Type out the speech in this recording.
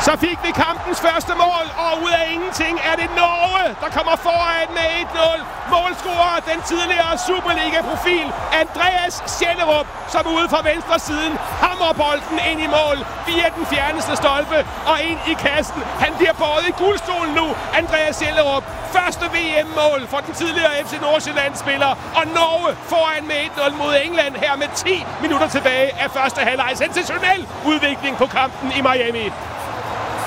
Så fik vi kampens første mål, og ud af ingenting er det Norge, der kommer foran med 1-0. Målscorer den tidligere Superliga-profil Andreas Schellerup, som ude fra venstre siden hammer bolden ind i mål via den fjerneste stolpe og ind i kassen. Han bliver båret i guldstolen nu, Andreas Schellerup. Første VM-mål for den tidligere FC Nordsjælland-spiller, og Norge foran med 1-0 mod England her med 10 minutter tilbage af første halvleg. Sensationel udvikling på kampen i Miami.